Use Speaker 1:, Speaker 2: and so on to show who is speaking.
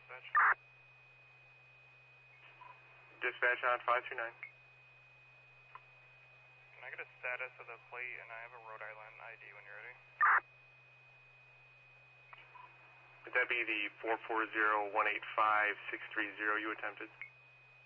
Speaker 1: dispatch.
Speaker 2: Dispatch on 529.
Speaker 1: Can I get a status of the plate, and I have a Rhode Island ID when you're ready.
Speaker 2: Would that be the 440-185-630 you attempted?